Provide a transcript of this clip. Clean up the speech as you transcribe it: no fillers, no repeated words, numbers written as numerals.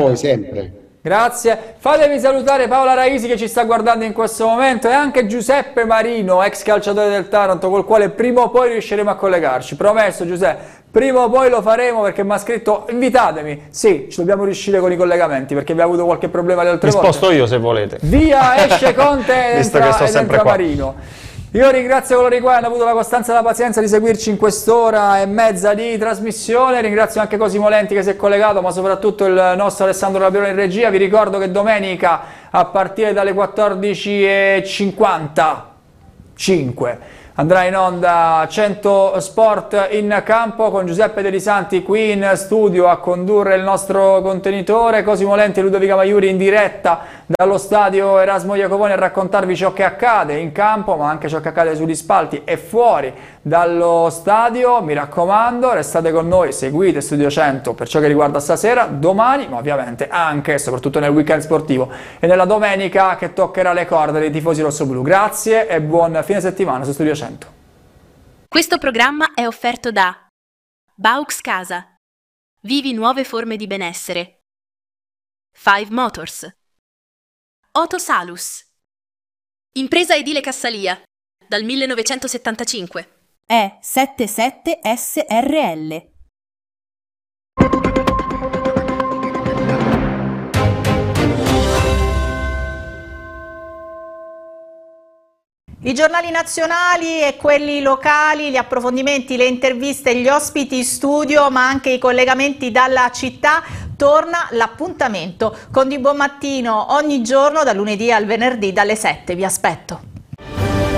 voi sempre. Grazie. Fatemi salutare Paola Raisi che ci sta guardando in questo momento e anche Giuseppe Marino, ex calciatore del Taranto, col quale prima o poi riusciremo a collegarci. Promesso, Giuseppe, prima o poi lo faremo perché mi ha scritto invitatemi. Sì, ci dobbiamo riuscire con i collegamenti perché abbiamo avuto qualche problema le altre volte. Mi sposto io se volete. Via, esce Conte ed entra Marino. Io ringrazio coloro i quali hanno avuto la costanza e la pazienza di seguirci in quest'ora e mezza di trasmissione, ringrazio anche Cosimo Lenti che si è collegato, ma soprattutto il nostro Alessandro Labrione in regia. Vi ricordo che domenica a partire dalle 14:55 andrà in onda 100 Sport in campo con Giuseppe De Lisanti qui in studio a condurre il nostro contenitore, Cosimo Lenti e Ludovica Maiuri in diretta dallo stadio Erasmo Iacovoni a raccontarvi ciò che accade in campo ma anche ciò che accade sugli spalti e fuori dallo stadio. Mi raccomando, restate con noi, seguite Studio 100 per ciò che riguarda stasera, domani, ma ovviamente anche e soprattutto nel weekend sportivo e nella domenica che toccherà le corde dei tifosi rossoblù. Grazie e buon fine settimana su Studio 100. Questo programma è offerto da Baux Casa. Vivi nuove forme di benessere. Five Motors. Otosalus. Impresa edile Cassalia. Dal 1975. E77 SRL. I giornali nazionali e quelli locali, gli approfondimenti, le interviste, gli ospiti in studio, ma anche i collegamenti dalla città. Torna l'appuntamento con Di Buon Mattino ogni giorno, dal lunedì al venerdì, dalle 7. Vi aspetto.